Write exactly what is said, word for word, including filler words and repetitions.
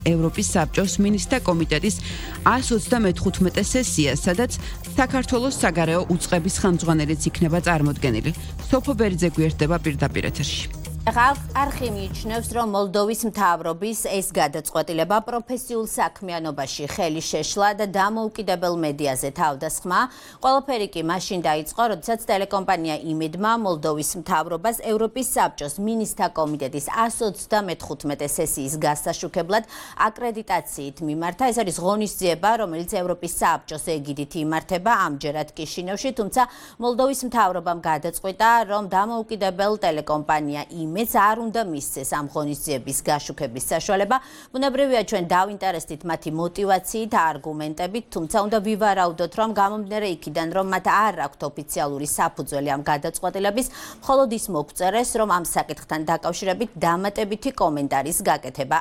ევროპის საბჭოს მინისტრთა კომიტეტის ას ოცდამოთხუთმეტე სესია, სადაც საქართველოს საგარეო უწყების ხელმძღვანელიც იქნება წარმოდგენილი. სოფო ბერიძე გვერდება პირდაპირ ეთერში. არხი მიიჩნევს, რომ მოლდოვის მთავრობის ეს გადაწყვეტილება პროფესიულ საქმიანობაში ხელი შეშლა და დამოუკიდებელ მედიაზე თავდასხმა. ყველაფერი კი მაშინ დაიწყო, როდესაც ტელეკომპანია იმედმა მოლდოვის მთავრობას ევროპის საბჭოს მინისტრთა კომიტეტის ას ოცდამოთხუთმეტე სესიის გასაშუქებლად აკრედიტაციით მიმართა. ეს არის ღონისძიება, რომელიც ევროპის საბჭოს ეგიდით იმართება ამჯერად კიშინევში, თუმცა მოლდოვის მთავრობამ გადაწყვიტა, რომ დამოუკიდებელ ტელეკომპანია იმედს არ უნდა მისცეს ამ ღონისძიების გაშუქების საშუალება. ბუნებრივია, ჩვენ დავინტერესდით მათი მოტივაციით, არგუმენტებით, თუმცა უნდა ვივარაუდოთ, რომ გამომდინარე იქიდან, რომ მათ არ აქვთ ოფიციალური საფუძველი ამ გადაწყვეტილების, მხოლოდ ის მოგწერეს, რომ ამ საკითხთან დაკავშირებით დამატებითი კომენტარის გაკეთება